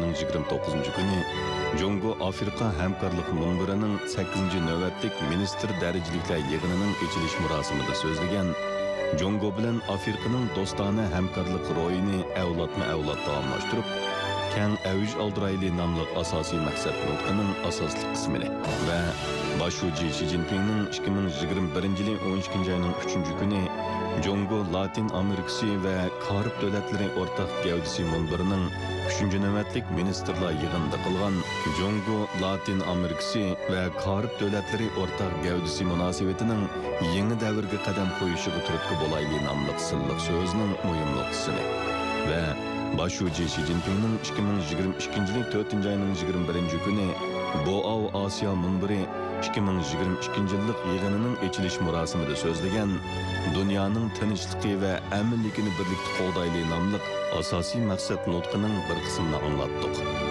ayının 29 günü Jongo Afrika Hamkorlik Munbirining 8 navbatlik ministr darajaliklar yig'inining ochilish marosimida so'zlagan Jongo bilan Afrikaning do'stona hamkorlik ro'yini avlodma-avlod davomlashtirib, keng avj oldirayli nomli asosiy maqsad nutqining asosli qismini va boshlovchi Xi Jinpingning 2021-yil 12 ayning 3-kuni Jongo Latin Amerikasi va Karib davlatlari o'rtaq gavdisi munbirining 3-navbatlik ministrlar yig'inida qilgan Jongo Latin Amerikasi va Karib davlatlari o'rtaq gavdisi munosabatining yangi davrga qadam qo'yishiga turtki bo'layli nomli silliq so'zining muhimliqsini va boshlovchi Xi Jinpingning 2022-yil 4-ayning 21-kuni Boao Osiyo munbiri 2022-yillik yig'inining ochilish marosimida so'zlagan dunyoning tinchligi va aminligini birlikda qo'g'dayli nomli asosiy maqsad nutqining bir qismini anglatdi.